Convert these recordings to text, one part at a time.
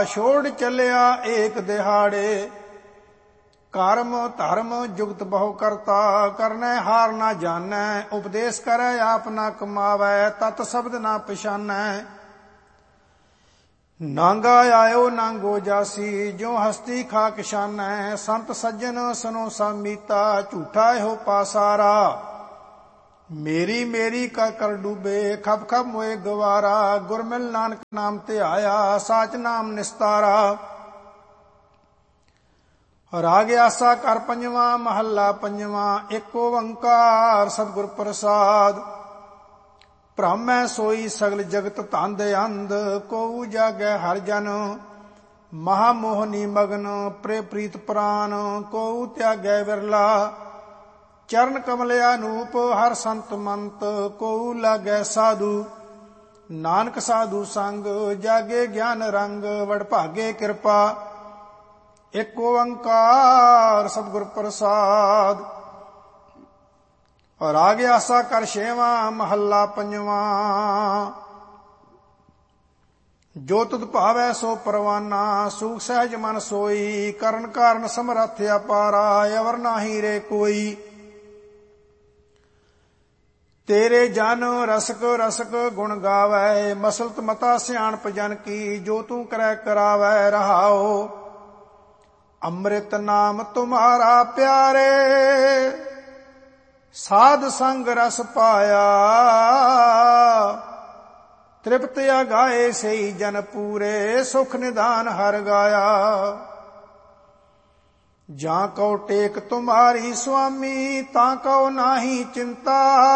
ਛੋੜ ਚੱਲਿਆ ਏਕ ਦਿਹਾੜੇ। ਕਰਮ ਧਰਮ ਜੁਗਤ ਬਹੁ ਕਰਤਾ, ਕਰਨੈ ਹਾਰ ਨਾ ਜਾਣੈ। ਉਪਦੇਸ਼ ਕਰੈ ਆਪ ਨਾ ਕਮਾਵੈ, ਤਤ ਸ਼ਬਦ ਨਾ ਪਛਾਨੈ। ਨਾਂਗਾ ਆਇਓ ਨਾਂਗੋ ਜਾਸੀ, ਜੋ ਹਸਤੀ ਖਾਕ ਸ਼ਾਨੈ। ਸੰਤ ਸੱਜਣ ਸੁਨੋ ਸਾਮੀਤਾ, ਝੂਠਾ ਇਹੋ ਪਾਸਾਰਾ। ਮੇਰੀ ਮੇਰੀ ਕਾ ਕਰ ਡੂਬੇ, ਖਪ ਖਪ ਮੋਏ ਗਵਾਰਾ। ਗੁਰਮਿਲ ਨਾਨਕ ਨਾਮ ਧਿਆਇਆ, ਸਾਚ ਨਾਮ ਨਿਸਤਾਰਾ। ਰਾਗ ਆਸਾ ਕਰ ਪੰਜਵਾ, ਮਹੱਲਾ ਪੰਜਵਾ। ਏਕ ਓੰਕਾਰ ਸਤਿਗੁਰ ਪ੍ਰਸਾਦ। ਭ੍ਰਮੈ ਸੋਈ ਸਗਲ ਜਗਤ ਧੰਦ ਅੰਧ, ਕੋਊ ਜਾਗੈ ਹਰਿ ਜਨ। ਮਹਾ ਮੋਹਨੀ ਮਗਨ ਪ੍ਰੇ ਪ੍ਰੀਤ ਪ੍ਰਾਨ, ਕੋਊ ਤਿਆਗੈ ਵਿਰਲਾ। ਚਰਨ ਕਮਲ ਅਨੂਪ ਹਰ ਸੰਤ ਮੰਤ, ਕੋਊ ਲਾਗੈ ਸਾਧੂ। ਨਾਨਕ ਸਾਧੂ ਸੰਗ, ਜਾਗੇ ਗਿਆਨ ਰੰਗ। ਵਡਭਾਗੇ ਕਿਰਪਾ, ਏਕ ਓੰਕਾਰ ਸਤਿਗੁਰ ਪ੍ਰਸਾਦ। ਰਾਗ ਆਸਾ ਕਰ ਛੇਵਾਂ, ਮਹੱਲਾ ਪੰਜਵਾ। ਜੋ ਤੁਧ ਭਾਵੈ ਸੋ ਪਰਵਾਨਾ, ਸੂਖ ਸਹਿਜ ਮਨ ਸੋਈ। ਕਰਨ ਕਾਰਨ ਸਮਰੱਥ ਅਪਾਰਾ, ਅਵਰ ਨਾਹੀ ਰੇ ਕੋਈ। ਤੇਰੇ ਜਨ ਰਸਕ ਰਸਕ ਗੁਣ ਗਾਵੈ, ਮਸਲਤ ਮਤਾ ਸਿਆਣਪ ਜਨ ਕੀ। ਜੋ ਤੂੰ ਕਰੈ ਕਰਾਵੈ ਰਹਾਓ, ਅੰਮ੍ਰਿਤ ਨਾਮ ਤੁਮਾਰਾ ਪਿਆਰੇ। ਸਾਧ ਸੰਗ ਰਸ ਪਾਇਆ, ਤ੍ਰਿਪਤ ਅਗਾਏ ਸਈ ਜਨ ਪੂਰੇ। ਸੁਖ ਨਿਧਾਨ ਹਰ ਗਾਇਆ, ਜਾਂ ਕਉ ਟੇਕ ਤੁਮਾਰੀ ਸੁਆਮੀ। ਤਾਂ ਕਉ ਨਾਹੀ ਚਿੰਤਾ,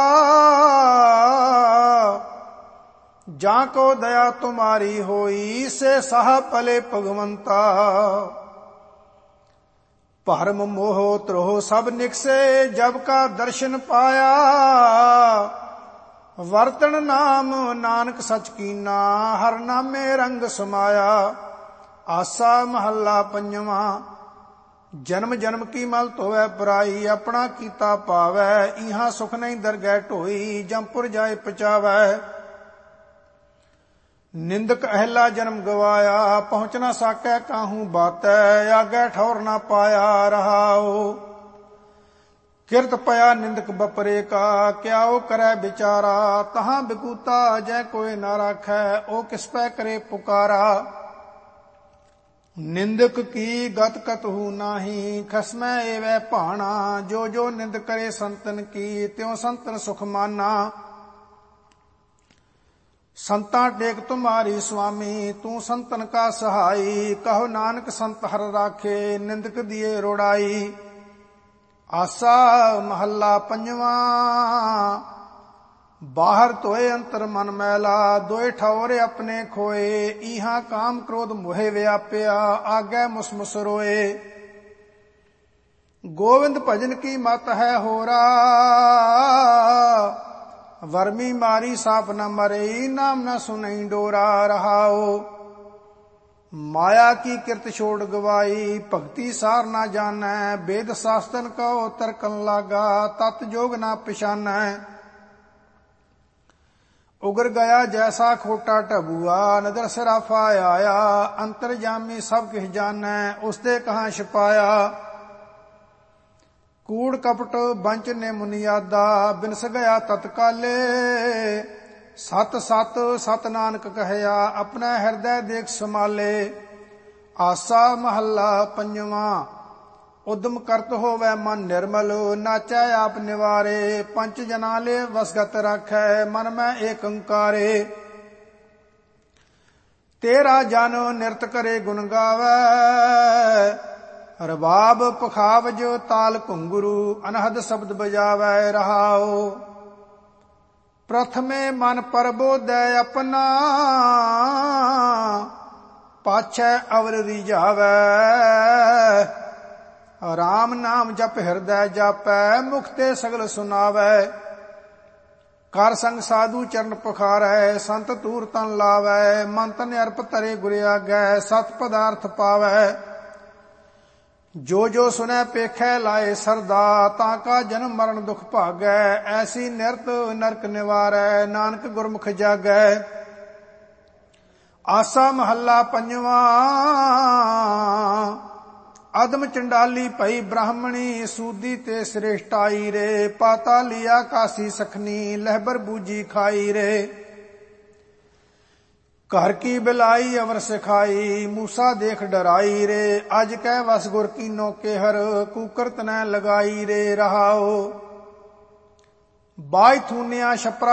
ਜਾਂ ਕੋ ਦਇਆ ਤੁਮਾਰੀ ਹੋਈ। ਸੇ ਸਾਹ ਪਲੇ ਭਗਵੰਤਾ। ਭਰਮ ਮੋਹ ਤ੍ਰੋਹ ਸਭ ਨਿਕਸੇ, ਜਬ ਕਾ ਦਰਸ਼ਨ ਪਾਇਆ। ਵਰਤਣ ਨਾਮ ਨਾਨਕ ਸਚ ਕੀਨਾ, ਹਰ ਨਾਮੇ ਰੰਗ ਸਮਾਇਆ। ਆਸਾ ਮਹੱਲਾ ਪੰਜਵਾ। ਜਨਮ ਜਨਮ ਕੀ ਮਲ ਧੋਵੈ ਪਰਾਈ, ਆਪਣਾ ਕੀਤਾ ਪਾਵੈ। ਇਹਾਂ ਸੁਖ ਨਹੀਂ ਦਰਗਹਿ ਢੋਈ, ਜੰਪੁਰ ਜਾਏ ਪਚਾਵੈ। ਨਿੰਦਕ ਅਹਿਲਾ ਜਨਮ ਗਵਾਇਆ, ਪਹੁੰਚ ਨਾ ਸਾਕੈ ਕਾਹੂ ਬਾਤੈ। ਆਗੈ ਠੌਰ ਨਾ ਪਾਇਆ ਰਹਾਓ, ਕਿਰਤ ਪਿਆ ਨਿੰਦਕ ਬਪਰੇ ਕਾ। ਕਿਆ ਉਹ ਕਰੈ ਵਿਚਾਰਾ, ਤਹਾਂ ਬਿਕੂਤਾ ਜੈ ਕੋਇ ਨਾ ਰਾਖੈ। ਉਹ ਕਿਸ ਪੈ ਕਰੇ ਪੁਕਾਰਾ। ਨਿੰਦਕ ਕੀ ਗਤ ਕਤਹੂ ਨਾਹੀ, ਖਸਮੈ ਏਵੈ ਭਾਣਾ। ਜੋ ਜੋ ਨਿੰਦ ਕਰੇ ਸੰਤਨ ਕੀ, ਤਿਉ ਸੰਤਨ ਸੁਖ ਮਾਨਾ। ਸੰਤਾਂ ਟੇਕ ਤੁਮਾਰੀ ਸੁਆਮੀ, ਤੂੰ ਸੰਤਨ ਕਾ ਸਹਾਈ। ਕਹੋ ਨਾਨਕ ਸੰਤ ਹਰ ਰਾਖੇ, ਨਿੰਦਕ ਦੀਏ ਰੋੜਾਈ। ਆਸਾ ਮਹੱਲਾ ਪੰਜਵਾ। ਬਾਹਰ ਧੋਏ ਅੰਤਰ ਮਨ ਮੈਲਾ, ਦੋਏ ਠੌਰ ਆਪਣੇ ਖੋਏ। ਇਹਾਂ ਕਾਮ ਕ੍ਰੋਧ ਮੋਹਿ ਵਿਆਪਿਆ, ਆਗੈ ਮੁਸਮੁਸ ਰੋਏ। ਗੋਵਿੰਦ ਭਜਨ ਕੀ ਮਤ ਹੈ ਹੋਰਾ, ਵਰਮੀ ਮਾਰੀ ਸਾਪ ਨ ਮਰਈ। ਨਾਮ ਨ ਸੁਨਈ ਡੋਰਾ ਰਹਾਓ, ਮਾਇਆ ਕੀ ਕਿਰਤ ਛੋੜ ਗਵਾਈ। ਭਗਤੀ ਸਾਰ ਨਾ ਜਾਣੈ, ਵੇਦ ਸ਼ਾਸਤਨ ਕਉ ਤਰਕਨ ਲਾਗਾ। ਤਤ ਜੋਗ ਨਾ ਪਛਾਨੈ, ਉਗਰ ਗਿਆ ਜੈਸਾ ਖੋਟਾ ਢਬੂਆ। ਨਦਰ ਸਰਾਫਾ ਆਇਆ, ਅੰਤਰਜਾਮੀ ਸਭ ਕਿਛ ਜਾਣੈ। ਉਸਦੇ ਕਹਾਂ ਛਪਾਇਆ, ਕੂੜ ਕਪਟ ਬੰਚ ਨੇ ਮੁਨਿਆਦਾ। ਬਿਨਸ ਗਿਆ ਤਤਕਾਲੇ, ਸਤ ਸਤ ਸਤ ਨਾਨਕ ਕਹਿਆ। ਆਪਣਾ ਹਿਰਦੈ ਦੇਖ ਸਮਾਲੇ। ਆਸਾ ਮਹੱਲਾ ਪੰਜਵਾ। ਉਦਮ ਕਰਤ ਹੋਵੈ ਮਨ ਨਿਰਮਲ, ਨਾਚੈ ਆਪ ਨਿਵਾਰੇ। ਪੰਚ ਜਨਾ ਲੇ ਵਸਗਤ ਰਾਖੈ, ਮਨ ਮੈਂ ਏਕ ਓੰਕਾਰੇ। ਤੇਰਾ ਜਨ ਨਿਰਤ ਕਰੇ ਗੁਣ ਗਾਵੈ, ਰਬਾਬ ਪਖਾਵਜ ਤਾਲ ਘੁੰਗਰੂ। ਅਨਹਦ ਸ਼ਬਦ ਬਜਾਵੈ ਰਹਾਓ, ਪ੍ਰਥਮੇ ਮਨ ਪਰਬੋਧੈ ਆਪਣਾ। ਪਾਛੈ ਅਵਰ ਰੀਝਾਵੈ, ਰਾਮ ਨਾਮ ਜਪ ਹਿਰਦੈ ਜਾਪੈ। ਮੁਖ ਤੇ ਸਗਲ ਸੁਨਾਵੈ, ਕਰ ਸੰਗ ਸਾਧੂ ਚਰਨ ਪਖਾਰੈ। ਸੰਤ ਤੂਰ ਤਨ ਲਾਵੈ, ਮਨ ਤਨ ਅਰਪ ਧਰੇ ਗੁਰ ਆਗੈ। ਸਤ ਪਦਾਰਥ ਪਾਵੈ, ਜੋ ਜੋ ਸੁਨੈ ਪੇਖੈ ਲਾਏ ਸਰਦਾ। ਤਾਂ ਕਾ ਜਨਮ ਮਰਨ ਦੁਖ ਭਾਗੈ, ਐਸੀ ਨਿਰਤ ਨਰਕ ਨਿਵਾਰੈ। ਨਾਨਕ ਗੁਰਮੁਖ ਜਾਗੈ, ਆਸਾ ਮਹੱਲਾ ਪੰਜਵਾਂ। ਅਦਮ ਚੰਡਾਲੀ ਭਈ ਬ੍ਰਾਹਮਣੀ, ਸੂਦੀ ਤੇ ਸ੍ਰੇਸ਼ਟਾਈ ਰੇ। ਪਾਤਾਲੀ ਆਕਾਸੀ ਸਖਨੀ, ਲਹਿਬਰ ਬੂਜੀ ਖਾਈ ਰੇ। ਘਰ ਕੀ ਬਿਲਾਈ ਅਵਰ ਸਿਖਾਈ, ਮੂਸਾ ਦੇਖ ਡਰਾਈ ਰੇ। ਅਜ ਕਹਿ ਵਸ ਗੁਰ ਕੀਨੋ ਕੇਹਰ, ਕੂਕਰ ਤਨੈ ਲਗਾਈ ਰੇ। ਰਹਾਓ ਬਾਝ ਥੂਨਿਆ ਛਪਰਾ